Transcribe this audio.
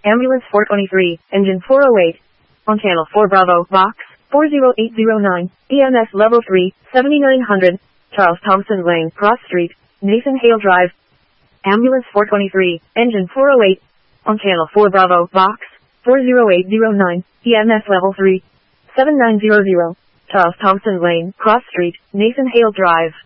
Ambulance 423, engine 408. On channel 4 Bravo, box 40809, EMS level 3, 7900, Charles Thompson Lane, Cross Street, Nathan Hale Drive. Ambulance 423, engine 408. On channel 4 Bravo, box 40809, EMS level 3, 7900, Charles Thompson Lane, Cross Street, Nathan Hale Drive.